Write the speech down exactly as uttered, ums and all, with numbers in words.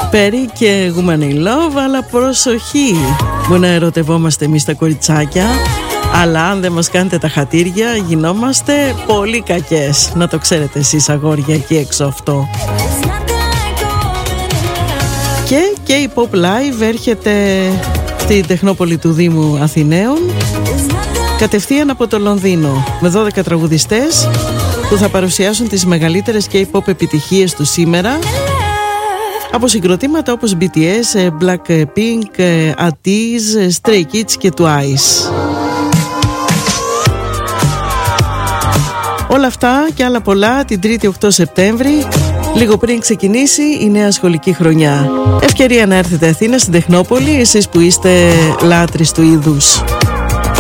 Perry και Woman in Love, αλλά προσοχή, μπορεί να ερωτευόμαστε εμείς τα κοριτσάκια, αλλά αν δεν μας κάνετε τα χατήρια γινόμαστε πολύ κακές. Να το ξέρετε εσείς αγόρια εκεί έξω αυτό. Και, και η Pop Live έρχεται στην Τεχνόπολη του Δήμου Αθηναίων κατευθείαν από το Λονδίνο, με δώδεκα τραγουδιστές που θα παρουσιάσουν τις μεγαλύτερες K-pop επιτυχίες του σήμερα, από συγκροτήματα όπως μπι τι ες, Blackpink, Atiz, Stray Kids και Twice. Όλα αυτά και άλλα πολλά την Τρίτη οκτώ Σεπτέμβρη, λίγο πριν ξεκινήσει η νέα σχολική χρονιά. Ευκαιρία να έρθετε Αθήνα στην Τεχνόπολη, εσείς που είστε λάτρεις του είδους.